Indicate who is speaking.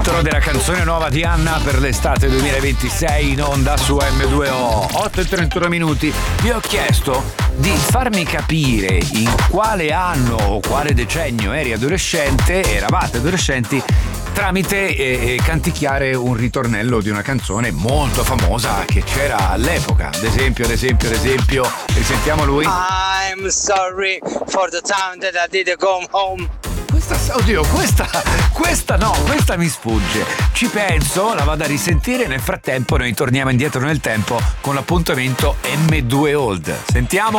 Speaker 1: titolo della canzone nuova di Anna per l'estate 2026 in onda su M2O. 8:31 minuti. Vi ho chiesto di farmi capire in quale anno o quale decennio eravate adolescenti, tramite canticchiare un ritornello di una canzone molto famosa che c'era all'epoca. Ad esempio, risentiamo lui.
Speaker 2: I'm sorry for the time that I didn't come home. Questa mi
Speaker 1: sfugge. Ci penso, la vado a risentire. Nel frattempo noi torniamo indietro nel tempo con l'appuntamento M2 Old. Sentiamo.